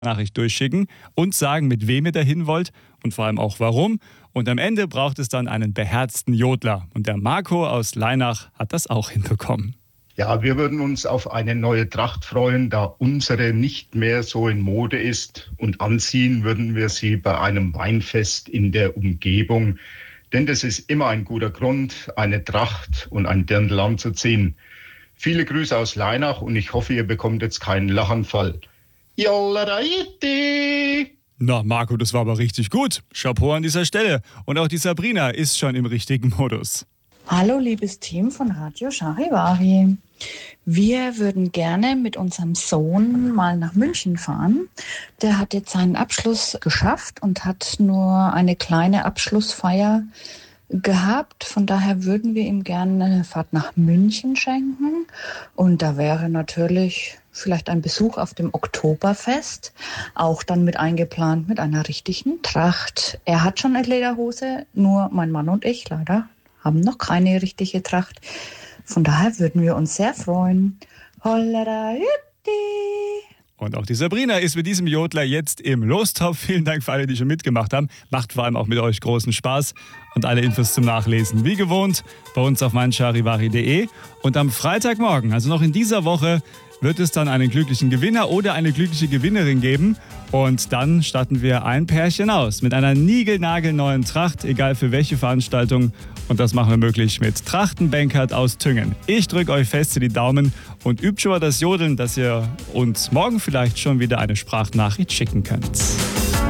Nachricht durchschicken und sagen, mit wem ihr dahin wollt und vor allem auch warum. Und am Ende braucht es dann einen beherzten Jodler. Und der Marco aus Leinach hat das auch hinbekommen. Ja, wir würden uns auf eine neue Tracht freuen, da unsere nicht mehr so in Mode ist. Und anziehen würden wir sie bei einem Weinfest in der Umgebung. Denn das ist immer ein guter Grund, eine Tracht und ein Dirndl anzuziehen. Viele Grüße aus Leinach und ich hoffe, ihr bekommt jetzt keinen Lachanfall. Yollaraiti! Na, Marco, das war aber richtig gut. Chapeau an dieser Stelle. Und auch die Sabrina ist schon im richtigen Modus. Hallo, liebes Team von Radio Charivari. Wir würden gerne mit unserem Sohn mal nach München fahren. Der hat jetzt seinen Abschluss geschafft und hat nur eine kleine Abschlussfeier gehabt. Von daher würden wir ihm gerne eine Fahrt nach München schenken. Und da wäre natürlich vielleicht ein Besuch auf dem Oktoberfest, auch dann mit eingeplant mit einer richtigen Tracht. Er hat schon eine Lederhose, nur mein Mann und ich leider haben noch keine richtige Tracht. Von daher würden wir uns sehr freuen. Und auch die Sabrina ist mit diesem Jodler jetzt im Lostopf. Vielen Dank für alle, die schon mitgemacht haben. Macht vor allem auch mit euch großen Spaß. Und alle Infos zum Nachlesen, wie gewohnt, bei uns auf meincharivari.de. Und am Freitagmorgen, also noch in dieser Woche, wird es dann einen glücklichen Gewinner oder eine glückliche Gewinnerin geben. Und dann statten wir ein Pärchen aus mit einer niegelnagelneuen Tracht, egal für welche Veranstaltung. Und das machen wir möglich mit Trachtenbankert aus Tüngen. Ich drücke euch fest die Daumen und übt schon mal das Jodeln, dass ihr uns morgen vielleicht schon wieder eine Sprachnachricht schicken könnt.